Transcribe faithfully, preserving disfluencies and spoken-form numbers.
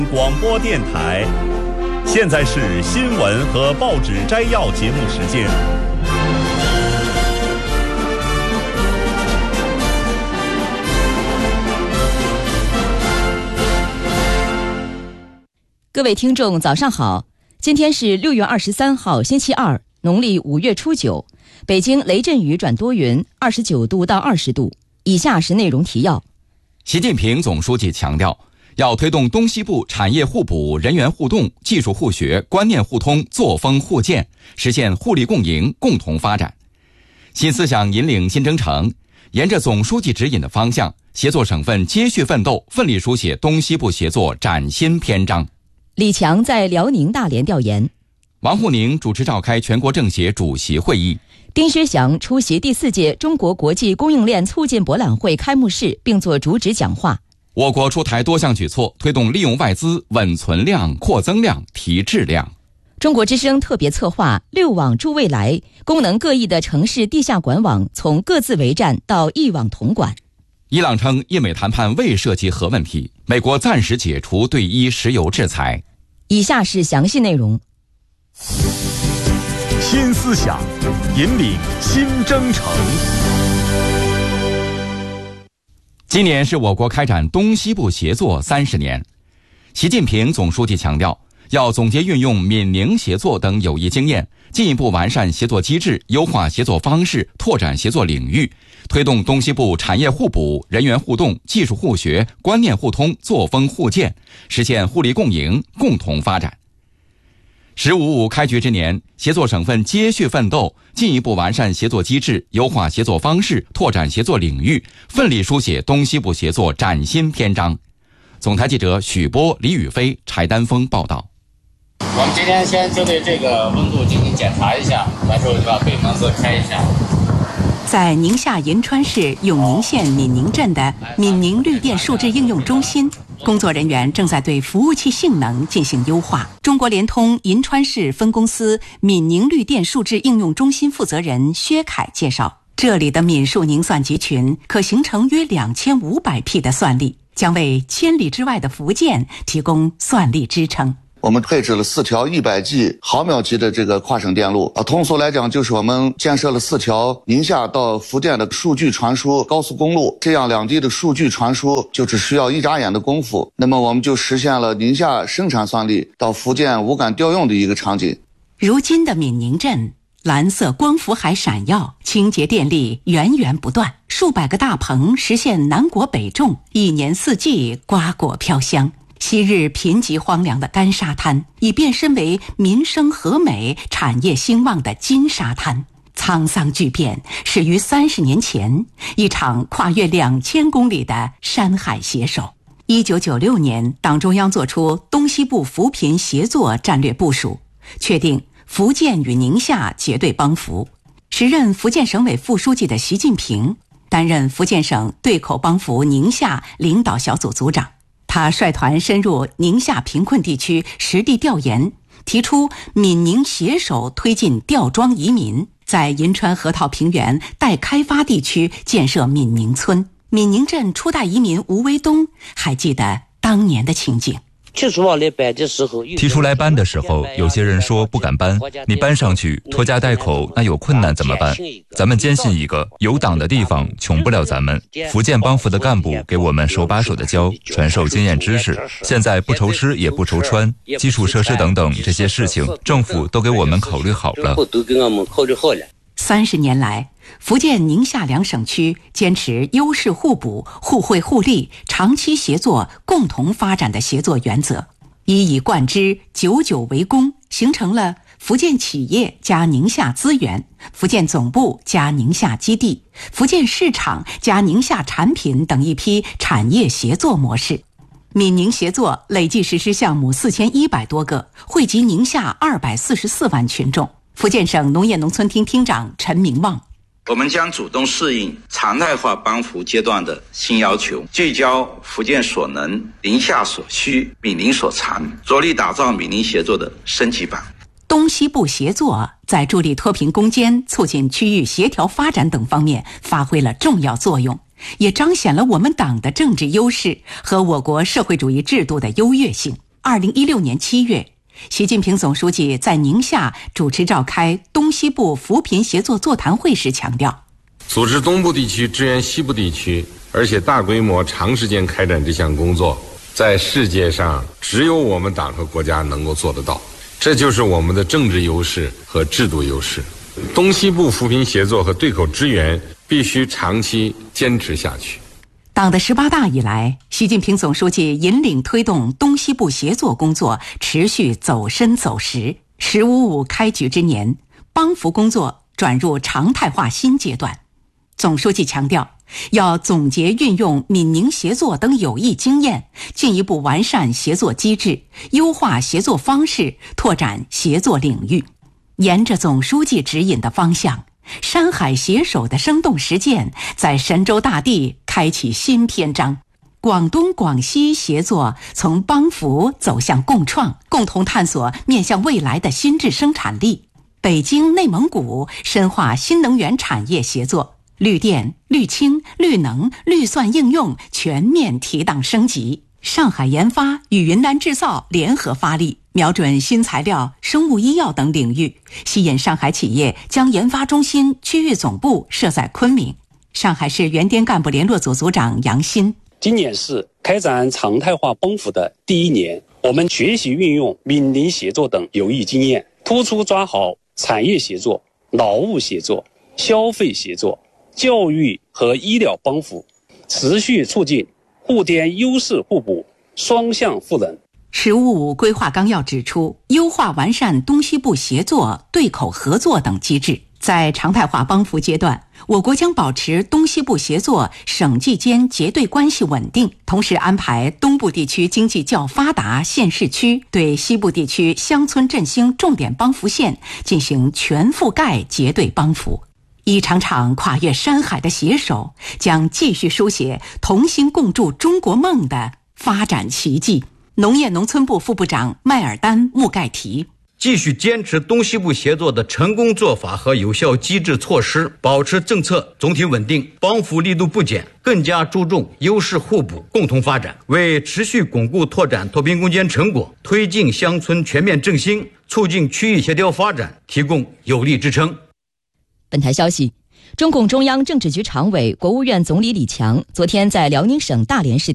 广播电台，现在是新闻和报纸摘要节目时间。 各位听众早上好，今天是六月二十三号星期二，农历五月初九，北京雷阵雨转多云，二十九度到二十度。以下是内容提要。 习近平总书记强调，要推动东西部产业互补、人员互动、技术互学、观念互通、作风互鉴，实现互利共赢、共同发展。新思想引领新征程，沿着总书记指引的方向，协作省份接续奋斗，奋力书写东西部协作崭新篇章。 李强在辽宁大连调研。 王沪宁主持召开全国政协主席会议。 丁薛祥出席第四届中国国际供应链促进博览会开幕式，并作主旨讲话。 我国出台多项举措，推动利用外资稳存量、扩增量、提质量。 中国之声特别策划六网助未来，功能各异的城市地下管网从各自为战到一网统管。 伊朗称印美谈判未涉及核问题，美国暂时解除对伊石油制裁。 以下是详细内容。 新思想引领新征程。 今年是我国开展东西部协作三十年。习近平总书记强调，要总结运用闽宁协作等有益经验，进一步完善协作机制，优化协作方式，拓展协作领域，推动东西部产业互补、人员互动、技术互学、观念互通、作风互鉴，实现互利共赢、共同发展。十五五开局之年，协作省份接续奋斗，进一步完善协作机制，优化协作方式，拓展协作领域，奋力书写东西部协作崭新篇章。总台记者许波、李宇飞、柴丹峰报道。 我们今天先就对这个温度进行检查一下，完之后就把北门子开一下。 在宁夏银川市永宁县闽宁镇的闽宁绿电数字应用中心，工作人员正在对服务器性能进行优化。中国联通银川市分公司闽宁绿电数字应用中心负责人薛凯介绍，这里的闽数宁算集群可形成约两千五百P的算力，将为千里之外的福建提供算力支撑。 我们配置了四条一百 G 毫秒级的这个跨省电路啊，通俗来讲就是我们建设了四条宁夏到福建的数据传输高速公路，这样两地的数据传输就只需要一眨眼的功夫，那么我们就实现了宁夏生产算力到福建无感调用的一个场景。 如今的闽宁镇蓝色光伏还闪耀，清洁电力源源不断，数百个大棚实现南国北种，一年四季瓜果飘香。昔日贫瘠荒凉的干沙滩已变身为民生和美、产业兴旺的金沙滩。沧桑巨变始于三十年前，一场跨越两千公里的山海携手。一九九六年，党中央作出东西部扶贫协作战略部署，确定福建与宁夏结对帮扶。时任福建省委副书记的习近平担任福建省对口帮扶宁夏领导小组组长。他率团深入宁夏贫困地区实地调研，提出闽宁携手推进调庄移民，在银川河套平原待开发地区建设闽宁村。闽宁镇初代移民吴维东还记得当年的情景。 提出来搬的时候， 提出来搬的时候，有些人说不敢搬，你搬上去拖家带口，那有困难怎么办？咱们坚信一个，有党的地方穷不了咱们。福建帮扶的干部给我们手把手的教，传授经验知识。现在不愁吃也不愁穿，基础设施等等这些事情，政府都给我们考虑好了。 都给我们考虑好了。 三十年来，福建宁夏两省区坚持优势互补、互惠互利、长期协作、共同发展的协作原则，一以贯之，久久为功，形成了福建企业加宁夏资源、福建总部加宁夏基地、福建市场加宁夏产品等一批产业协作模式。闽宁协作累计实施项目四千一百多个，惠及宁夏二百四十四万群众。福建省农业农村厅厅长陈明旺， 我们将主动适应常态化帮扶阶段的新要求，聚焦福建所能、宁夏所需、闽宁所长，着力打造闽宁协作的升级版。 东西部协作在助力脱贫攻坚、促进区域协调发展等方面发挥了重要作用，也彰显了我们党的政治优势和我国社会主义制度的优越性。 二零一六年七月，习近平总书记在宁夏主持召开东西部扶贫协作座谈会时强调， 组织东部地区支援西部地区，而且大规模长时间开展这项工作，在世界上只有我们党和国家能够做得到，这就是我们的政治优势和制度优势。东西部扶贫协作和对口支援必须长期坚持下去。 党的十八大以来，习近平总书记引领推动东西部协作工作持续走深走实。十五五开局之年，帮扶工作转入常态化新阶段。总书记强调，要总结运用闽宁协作等有益经验，进一步完善协作机制，优化协作方式，拓展协作领域。沿着总书记指引的方向，山海携手的生动实践在神州大地开启新篇章。广东广西协作从帮扶走向共创，共同探索面向未来的新质生产力。北京内蒙古深化新能源产业协作，绿电、绿氢、绿能、绿算应用全面提档升级。上海研发与云南制造联合发力，瞄准新材料、生物医药等领域，吸引上海企业将研发中心区域总部设在昆明。上海市原滇干部联络组组长杨鑫， 今年是开展常态化帮扶的第一年，我们学习运用闽宁协作等有益经验，突出抓好产业协作、劳务协作、消费协作、教育和医疗帮扶，持续促进互滇优势互补、双向赋能。 十五五规划纲要指出，优化完善东西部协作、对口合作等机制。在常态化帮扶阶段，我国将保持东西部协作省际间结对关系稳定，同时安排东部地区经济较发达县市区对西部地区乡村振兴重点帮扶线进行全覆盖结对帮扶。一场场跨越山海的携手，将继续书写同心共筑中国梦的发展奇迹。农业农村部副部长麦尔丹·穆盖提， 继续坚持东西部协作的成功做法和有效机制措施，保持政策总体稳定，帮扶力度不减，更加注重优势互补、共同发展，为持续巩固拓展脱贫攻坚成果、推进乡村全面振兴、促进区域协调发展提供有力支撑。 本台消息，中共中央政治局常委、国务院总理李强昨天在辽宁省大连市